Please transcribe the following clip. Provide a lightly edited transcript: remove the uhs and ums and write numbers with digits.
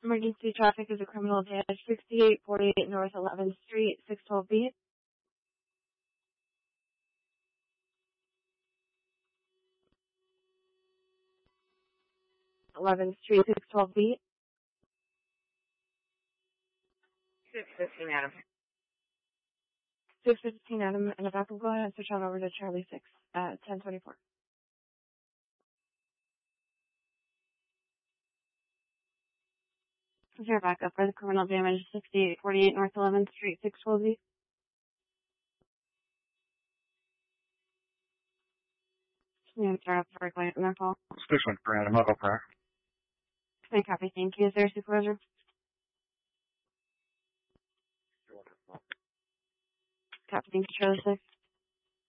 Emergency traffic is a criminal damage 6848 North 11th Street, 612B. 11th Street, 612B. 615, Adam. 615, Adam, and if I can go ahead and switch on over to Charlie 6 at 1024. Here, back up for the criminal damage 6848 North 11th Street, 612B. Yeah, start up for a client in their call. 614, Adam, I'll go prior. May copy, thank you. Is there a supervisor? Copy, thank you, Charlie 6.